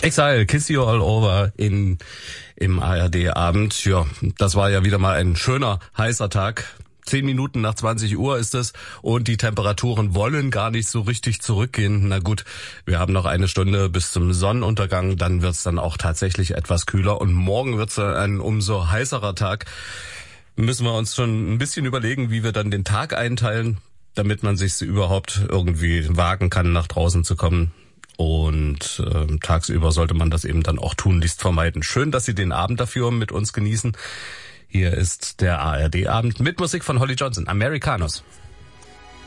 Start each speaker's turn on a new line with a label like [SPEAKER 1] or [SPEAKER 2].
[SPEAKER 1] Exile, Kiss You All Over im ARD-Abend. Ja, das war ja wieder mal ein schöner, heißer Tag. 10 Minuten nach 20 Uhr ist es und die Temperaturen wollen gar nicht so richtig zurückgehen. Na gut, wir haben noch eine Stunde bis zum Sonnenuntergang, dann wird's dann auch tatsächlich etwas kühler und morgen wird's dann ein umso heißerer Tag. Müssen wir uns schon ein bisschen überlegen, wie wir dann den Tag einteilen, damit man sich überhaupt irgendwie wagen kann, nach draußen zu kommen. Und tagsüber sollte man das eben dann auch tunlichst vermeiden. Schön, dass Sie den Abend dafür mit uns genießen. Hier ist der ARD-Abend mit Musik von Holly Johnson, Americanos.